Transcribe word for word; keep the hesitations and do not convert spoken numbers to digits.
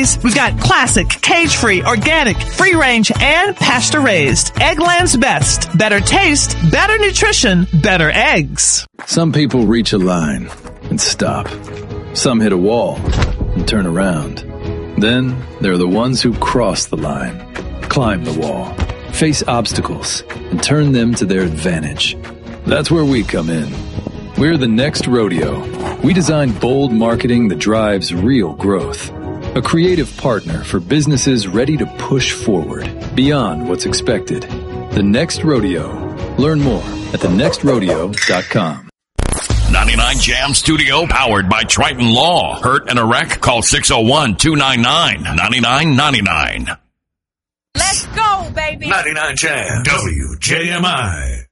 We've got classic, cage-free, organic, free-range, and pasture-raised. Eggland's Best. Better taste, better nutrition, better eggs. Some people reach a line and stop. Some hit a wall and turn around. Then there are the ones who cross the line, climb the wall, face obstacles, and turn them to their advantage. That's where we come in. We're the Next Rodeo. We design bold marketing that drives real growth. A creative partner for businesses ready to push forward beyond what's expected. The Next Rodeo. Learn more at the next rodeo dot com. ninety-nine Jam Studio, powered by Triton Law. Hurt and a wreck? Call six oh one, two nine nine, nine nine nine nine. Let's go, baby. ninety-nine Jam, W J M I.